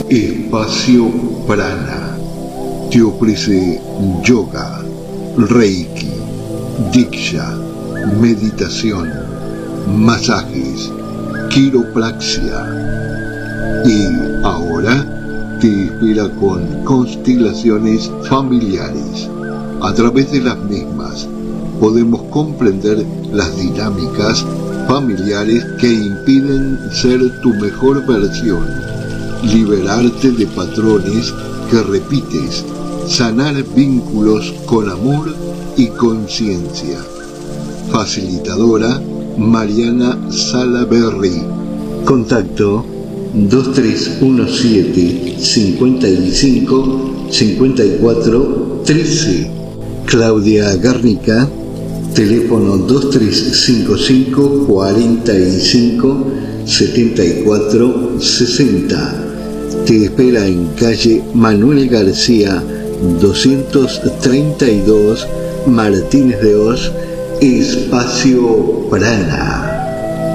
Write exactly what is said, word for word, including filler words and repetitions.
Espacio Prana te ofrece yoga, reiki, diksha, meditación, masajes, quiropraxia y ahora te espera con constelaciones familiares. A través de las mismas podemos comprender las dinámicas familiares que impiden ser tu mejor versión, liberarte de patrones que repites, sanar vínculos con amor y conciencia. Facilitadora Mariana Salaberry. Contacto dos tres uno siete, cinco cinco, cinco cuatro, uno tres. Claudia Garnica, teléfono dos tres cinco cinco, cuatro cinco, siete cuatro seis cero. Te espera en calle Manuel García doscientos treinta y dos, Martínez de Oz, Espacio Prana.